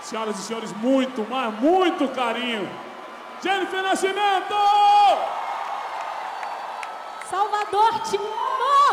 Senhoras e senhores, muito, mas muito carinho. Jennifer Nascimento! Salvador, te amo!